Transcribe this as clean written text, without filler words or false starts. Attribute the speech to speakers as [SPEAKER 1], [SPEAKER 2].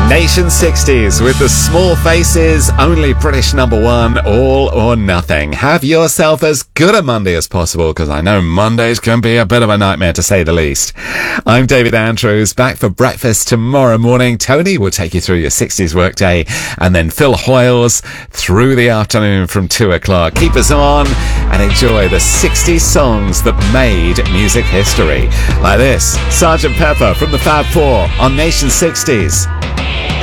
[SPEAKER 1] Nation 60s with the Small Faces, only British number one, All or Nothing. Have yourself as good a Monday as possible, because I know Mondays can be a bit of a nightmare to say the least. I'm David Andrews, back for breakfast tomorrow morning. Tony will take you through your 60s workday, and then Phil Hoyles through the afternoon from 2 o'clock. Keep us on and enjoy the 60s songs that made music history. Like this, Sgt. Pepper from the Fab Four on Nation 60s.